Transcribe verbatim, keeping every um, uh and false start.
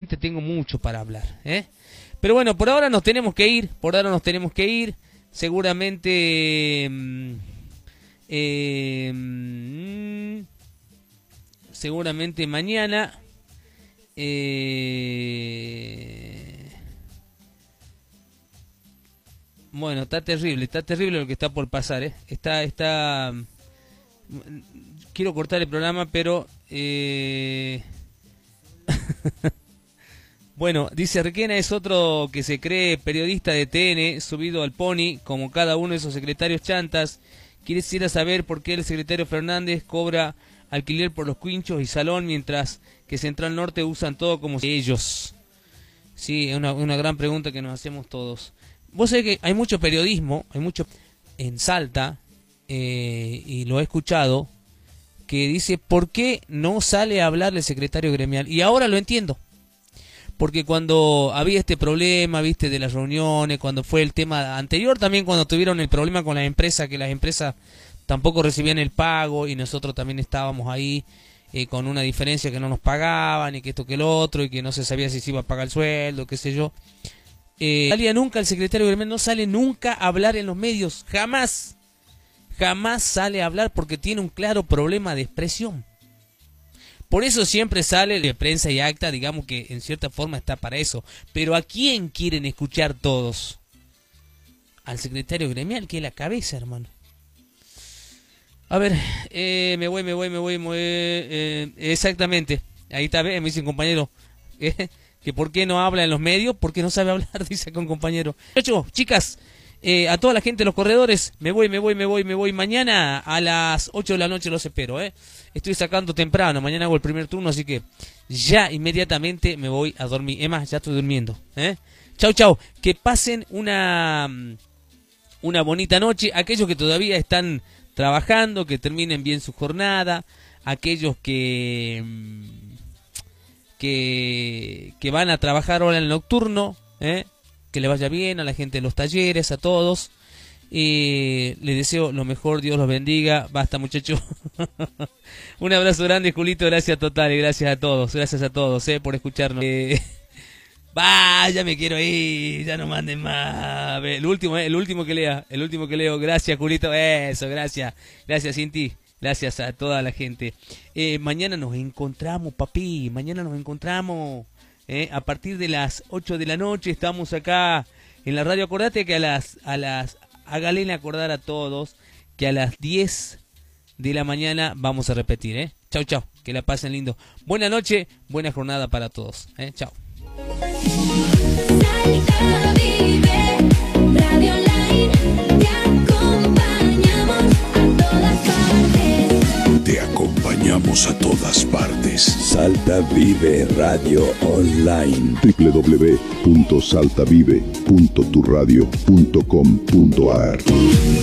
realmente tengo mucho para hablar, ¿eh? Pero bueno, por ahora nos tenemos que ir, por ahora nos tenemos que ir. Seguramente... Eh, eh, seguramente mañana... Eh, bueno, está terrible, está terrible lo que está por pasar, ¿eh? Está, está... Quiero cortar el programa, pero... Eh, bueno, dice Requena es otro que se cree periodista de T N, subido al pony, como cada uno de esos secretarios chantas. Quisiera saber por qué el secretario Fernández cobra alquiler por los quinchos y salón, mientras que Central Norte usan todo como si ellos. Sí, es una, una gran pregunta que nos hacemos todos. Vos sabés que hay mucho periodismo, hay mucho en Salta, eh, y lo he escuchado, que dice, ¿por qué no sale a hablar el secretario gremial? Y ahora lo entiendo. Porque cuando había este problema, viste, de las reuniones, cuando fue el tema anterior, también cuando tuvieron el problema con las empresas, que las empresas tampoco recibían el pago y nosotros también estábamos ahí eh, con una diferencia que no nos pagaban y que esto que el otro y que no se sabía si se iba a pagar el sueldo, qué sé yo. Eh, salía nunca el secretario gremial, no sale nunca a hablar en los medios, jamás, jamás sale a hablar porque tiene un claro problema de expresión. Por eso siempre sale de prensa y acta, digamos que en cierta forma está para eso. Pero ¿a quién quieren escuchar todos? Al secretario gremial, que es la cabeza, hermano. A ver, eh, me voy, me voy, me voy, me voy eh, exactamente. Ahí está, me dice un compañero, eh, que por qué no habla en los medios, porque no sabe hablar, dice con compañero. Hecho, chicas, eh, a toda la gente de los corredores, me voy, me voy, me voy, me voy. Mañana a las ocho de la noche los espero, eh. Estoy sacando temprano, mañana hago el primer turno, así que ya inmediatamente me voy a dormir. Es más, ya estoy durmiendo, ¿eh? Chau, chau. Que pasen una, una bonita noche. Aquellos que todavía están trabajando, que terminen bien su jornada. Aquellos que, que, que van a trabajar ahora en el nocturno, ¿eh? Que le vaya bien a la gente de los talleres, a todos. Y les deseo lo mejor, Dios los bendiga. Basta, muchachos. Un abrazo grande, Julito, gracias total y gracias a todos, gracias a todos eh, por escucharnos. Eh, vaya, me quiero ir, ya no manden más. El último, eh, el último que lea, el último que leo, gracias, Julito, eso, gracias, gracias, Cinti, gracias a toda la gente. Eh, mañana nos encontramos, papi, mañana nos encontramos. Eh, a partir de las ocho de la noche estamos acá en la radio. Acordate que a las, a las, hágale acordar a todos que a las diez de la mañana vamos a repetir, ¿eh? Chau, chau, que la pasen lindo. Buena noche, buena jornada para todos, ¿eh? Chau. Salta Vive, Radio Online, te acompañamos a todas partes. Te acompañamos a todas partes. Salta Vive Radio Online. doble u doble u doble u punto salta vive punto tu radio punto com punto a r